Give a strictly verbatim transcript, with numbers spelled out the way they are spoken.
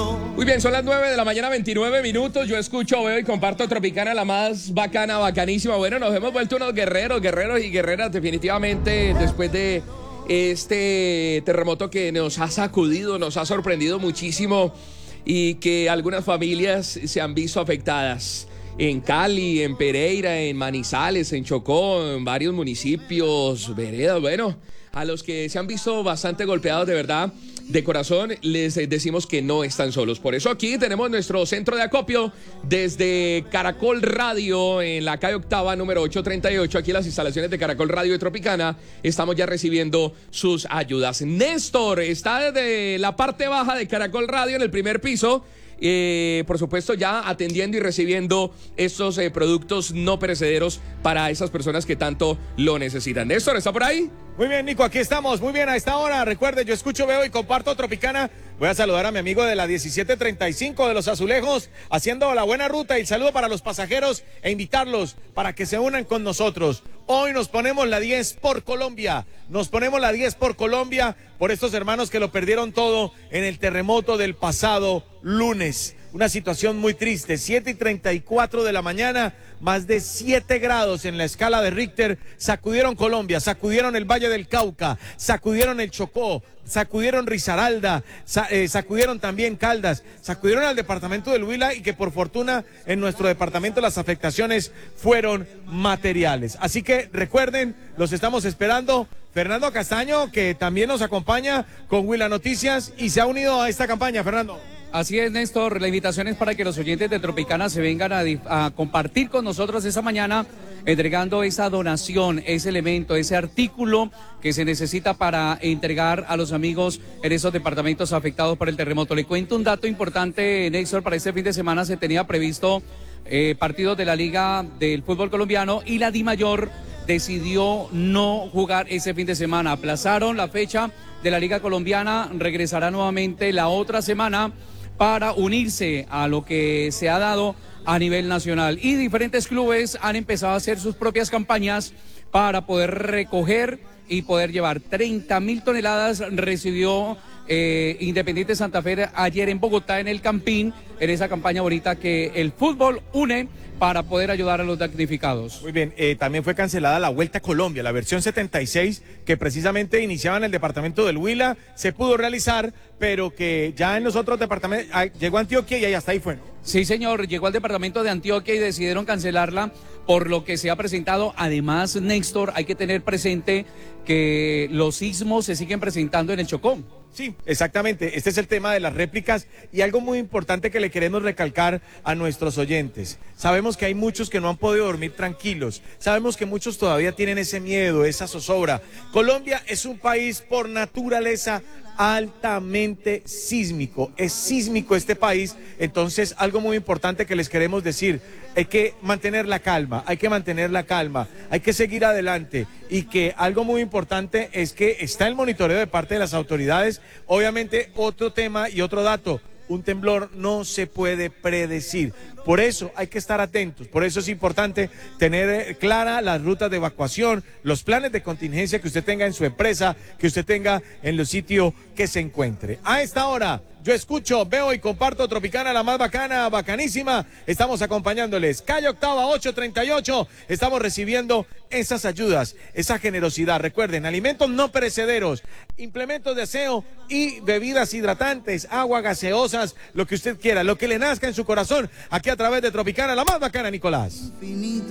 Muy bien, son las nueve de la mañana, veintinueve minutos. Yo escucho, veo y comparto Tropicana, la más bacana, bacanísima. Bueno, nos hemos vuelto unos guerreros, guerreros y guerreras definitivamente después de este terremoto que nos ha sacudido, nos ha sorprendido muchísimo y que algunas familias se han visto afectadas. En Cali, en Pereira, en Manizales, en Chocó, en varios municipios, veredas, bueno, a los que se han visto bastante golpeados de verdad, de corazón, les decimos que no están solos. Por eso aquí tenemos nuestro centro de acopio desde Caracol Radio, en la calle Octava, número ochocientos treinta y ocho, aquí en las instalaciones de Caracol Radio de Tropicana. Estamos ya recibiendo sus ayudas. Néstor está desde la parte baja de Caracol Radio, en el primer piso. Eh, por supuesto, ya atendiendo y recibiendo estos eh, productos no perecederos para esas personas que tanto lo necesitan. Néstor, ¿está por ahí? Muy bien, Nico, aquí estamos, muy bien a esta hora. Recuerde, yo escucho, veo y comparto Tropicana. Voy a saludar a mi amigo de la diecisiete treinta y cinco de Los Azulejos, haciendo la buena ruta, y el saludo para los pasajeros e invitarlos para que se unan con nosotros. Hoy nos ponemos la diez por Colombia, nos ponemos la diez por Colombia, por estos hermanos que lo perdieron todo en el terremoto del pasado lunes. Una situación muy triste, siete y treinta y cuatro de la mañana, más de siete grados en la escala de Richter, sacudieron Colombia, sacudieron el Valle del Cauca, sacudieron el Chocó, sacudieron Risaralda, sa eh, sacudieron también Caldas, sacudieron al departamento del Huila, y que por fortuna en nuestro departamento las afectaciones fueron materiales. Así que recuerden, los estamos esperando. Fernando Castaño, que también nos acompaña con Huila Noticias y se ha unido a esta campaña. Fernando. Así es, Néstor, la invitación es para que los oyentes de Tropicana se vengan a, a compartir con nosotros esta mañana, entregando esa donación, ese elemento, ese artículo que se necesita para entregar a los amigos en esos departamentos afectados por el terremoto. Le cuento un dato importante, Néstor. Para este fin de semana se tenía previsto eh, partidos de la Liga del Fútbol Colombiano, y la DIMAYOR decidió no jugar ese fin de semana. Aplazaron la fecha de la Liga Colombiana, regresará nuevamente la otra semana para unirse a lo que se ha dado a nivel nacional. Y diferentes clubes han empezado a hacer sus propias campañas para poder recoger y poder llevar. treinta mil toneladas recibió eh, Independiente Santa Fe ayer en Bogotá, en el Campín, en esa campaña bonita que el fútbol une para poder ayudar a los damnificados. Muy bien, eh, también fue cancelada la Vuelta a Colombia, la versión setenta y seis, que precisamente iniciaba en el departamento del Huila, se pudo realizar, pero que ya en los otros departamentos, ah, llegó a Antioquia y hasta ahí fue, ¿no? Sí, señor, llegó al departamento de Antioquia y decidieron cancelarla por lo que se ha presentado. Además, Néstor, hay que tener presente que los sismos se siguen presentando en el Chocó. Sí, exactamente. Este es el tema de las réplicas, y algo muy importante que le queremos recalcar a nuestros oyentes. Sabemos que hay muchos que no han podido dormir tranquilos. Sabemos que muchos todavía tienen ese miedo, esa zozobra. Colombia es un país por naturaleza altamente sísmico, es sísmico este país. Entonces, algo muy importante que les queremos decir: hay que mantener la calma, hay que mantener la calma, hay que seguir adelante, y que algo muy importante es que está el monitoreo de parte de las autoridades. Obviamente, otro tema y otro dato: un temblor no se puede predecir. Por eso hay que estar atentos, por eso es importante tener clara las rutas de evacuación, los planes de contingencia que usted tenga en su empresa, que usted tenga en los sitios que se encuentre. A esta hora, yo escucho, veo y comparto Tropicana, la más bacana, bacanísima. Estamos acompañándoles. Calle Octava, ochocientos treinta y ocho. Estamos recibiendo esas ayudas, esa generosidad. Recuerden, alimentos no perecederos, implementos de aseo y bebidas hidratantes, agua, gaseosas, lo que usted quiera, lo que le nazca en su corazón. Aquí a través de Tropicana, la más bacana, Nicolás.